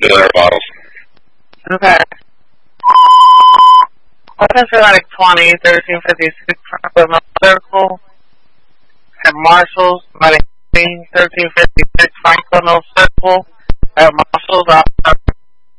200 bottles. Okay. Weapons for like 20, 1356 Franklin Circle. At Marshall's, like 1356 Franklin Circle. At Marshall's,